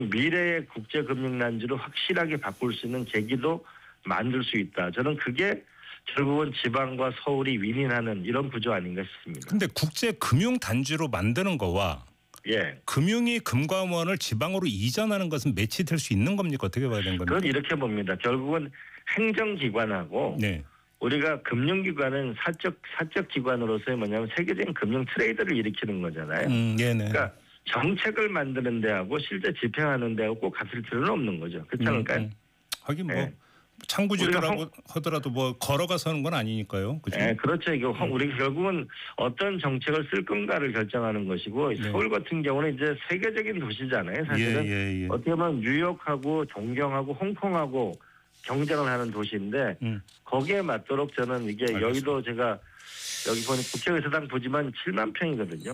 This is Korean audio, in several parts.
미래의 국제금융난지로 확실하게 바꿀 수 있는 계기도 만들 수 있다. 저는 그게 결국은 지방과 서울이 윈윈하는 이런 구조 아닌가 싶습니다. 근데 국제금융단지로 만드는 거와 금융위 금감원을 지방으로 이전하는 것은 매치될 수 있는 겁니까? 어떻게 봐야 되는 겁니까? 그건 이렇게 봅니다. 결국은 행정기관하고 우리가 금융기관은 사적 기관으로서의 뭐냐면 세계적인 금융 트레이드를 일으키는 거잖아요. 그러니까 정책을 만드는 데하고 실제 집행하는 데하고 꼭 같을 필요는 없는 거죠. 그렇지 않을까요? 하긴 뭐 창구지더라고 하더라도 뭐 걸어가서 하는 건 아니니까요. 그죠? 네, 그렇죠. 이거 우리 결국은 어떤 정책을 쓸 건가를 결정하는 것이고 서울 같은 경우는 이제 세계적인 도시잖아요. 사실은 어떻게 보면 뉴욕하고 동경하고 홍콩하고 경쟁을 하는 도시인데 거기에 맞도록 저는 이게 알겠습니다. 여의도 제가 여기 보니 국회의사당 부지만 7만 평이거든요.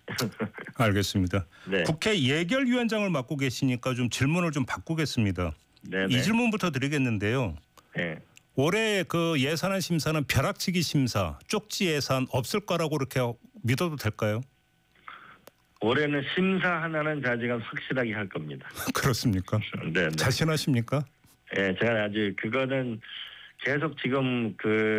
알겠습니다. 국회 예결위원장을 맡고 계시니까 좀 질문을 좀 바꾸겠습니다. 이 질문부터 드리겠는데요. 올해 그 예산안 심사는 벼락치기 심사, 쪽지 예산 없을 거라고 그렇게 믿어도 될까요? 올해는 심사 하나는 자지간 확실하게 할 겁니다. 그렇습니까? 자신하십니까? 네, 제가 아주 그거는 계속 지금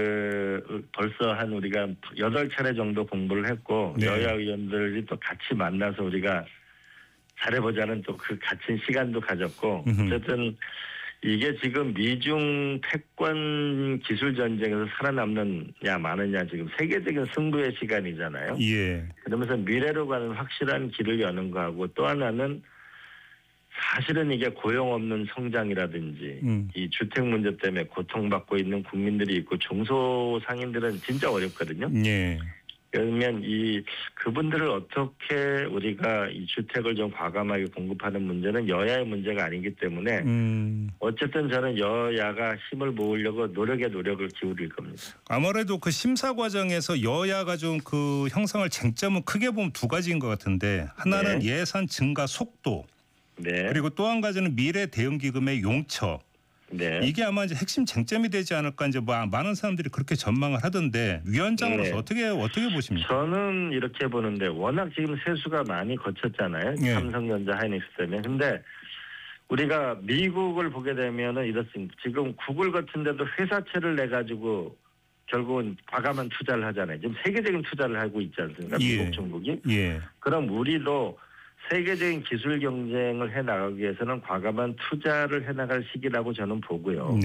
벌써 한 우리가 8차례 정도 공부를 했고 여야 의원들이 또 같이 만나서 우리가 잘해보자는 또 그 갇힌 시간도 가졌고 어쨌든 이게 지금 미중 패권 기술 전쟁에서 살아남느냐 마느냐 지금 세계적인 승부의 시간이잖아요. 그러면서 미래로 가는 확실한 길을 여는 거하고 또 하나는 사실은 이게 고용 없는 성장이라든지 이 주택 문제 때문에 고통받고 있는 국민들이 있고 중소상인들은 진짜 어렵거든요. 그러면 그분들을 어떻게 우리가 이 주택을 좀 과감하게 공급하는 문제는 여야의 문제가 아니기 때문에 어쨌든 저는 여야가 힘을 모으려고 노력을 기울일 겁니다. 아무래도 그 심사 과정에서 여야가 좀 그 형성할 쟁점은 크게 보면 두 가지인 것 같은데 하나는 예산 증가 속도 그리고 또 한 가지는 미래 대응 기금의 용처. 이게 아마 이제 핵심 쟁점이 되지 않을까 이제 뭐 많은 사람들이 그렇게 전망을 하던데 위원장으로서 어떻게 보십니까? 저는 이렇게 보는데 워낙 지금 세수가 많이 거쳤잖아요. 삼성전자 하이닉스 때문에. 근데 우리가 미국을 보게 되면은 이렇습니다. 지금 구글 같은 데도 회사채를 내 가지고 결국은 과감한 투자를 하잖아요. 지금 세계적인 투자를 하고 있지 않습니까? 미국 정부이. 그럼 우리도 세계적인 기술 경쟁을 해나가기 위해서는 과감한 투자를 해나갈 시기라고 저는 보고요.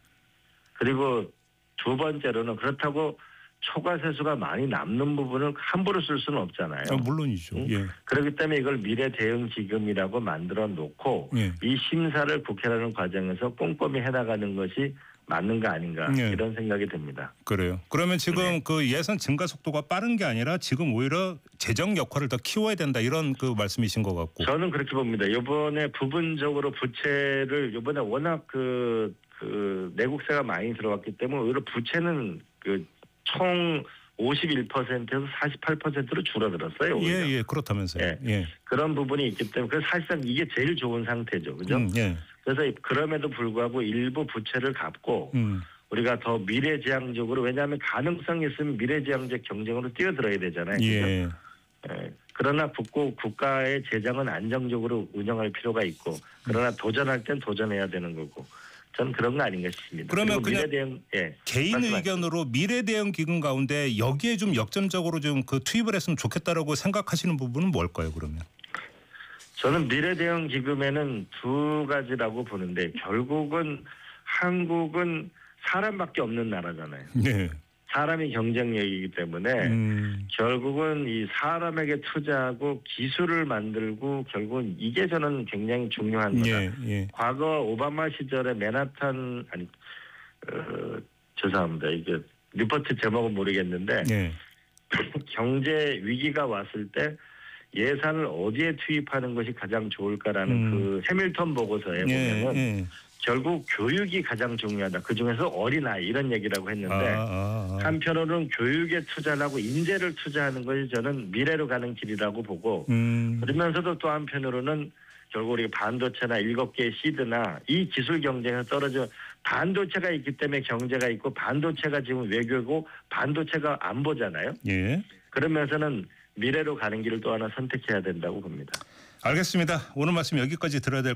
그리고 두 번째로는 그렇다고 초과 세수가 많이 남는 부분을 함부로 쓸 수는 없잖아요. 물론이죠. 그렇기 때문에 이걸 미래 대응 기금이라고 만들어 놓고 이 심사를 국회라는 과정에서 꼼꼼히 해나가는 것이 맞는가 아닌가 이런 생각이 듭니다. 그래요. 그러면 지금 그 예산 증가 속도가 빠른 게 아니라 지금 오히려 재정 역할을 더 키워야 된다 이런 그 말씀이신 것 같고. 저는 그렇게 봅니다. 이번에 부분적으로 부채를 이번에 워낙 그 내국세가 많이 들어왔기 때문에 오히려 부채는 총 51%에서 48%로 줄어들었어요. 그렇다면서요. 그런 부분이 있기 때문에 그래서 사실상 이게 제일 좋은 상태죠. 그죠? 그래서 그럼에도 불구하고 일부 부채를 갚고 우리가 더 미래지향적으로 왜냐하면 가능성이 있으면 미래지향적 경쟁으로 뛰어들어야 되잖아요. 그러나 국가의 재정은 안정적으로 운영할 필요가 있고 그러나 도전할 땐 도전해야 되는 거고 저는 그런 거 아닌가 싶습니다. 그러면 그냥 개인 의견으로 미래 대응 기금 가운데 여기에 좀 역점적으로 좀 그 투입을 했으면 좋겠다라고 생각하시는 부분은 뭘까요? 그러면? 저는 미래 대응 기금에는 두 가지라고 보는데 결국은 한국은 사람밖에 없는 나라잖아요. 사람이 경쟁력이기 때문에 결국은 이 사람에게 투자하고 기술을 만들고 결국은 이게 저는 굉장히 중요한 거다. 과거 오바마 시절에 맨하탄 죄송합니다. 이게 리포트 제목은 모르겠는데 경제 위기가 왔을 때 예산을 어디에 투입하는 것이 가장 좋을까라는 그 해밀턴 보고서에 보면은 결국 교육이 가장 중요하다. 그중에서 어린아이 이런 얘기라고 했는데 한편으로는 교육에 투자를 하고 인재를 투자하는 것이 저는 미래로 가는 길이라고 보고 그러면서도 또 한편으로는 결국 우리가 반도체나 7개의 시드나 이 기술 경쟁에서 떨어져 반도체가 있기 때문에 경제가 있고 반도체가 지금 외교고 반도체가 안보잖아요. 그러면서는 미래로 가는 길을 또 하나 선택해야 된다고 봅니다. 알겠습니다. 오늘 말씀 여기까지 들어야 될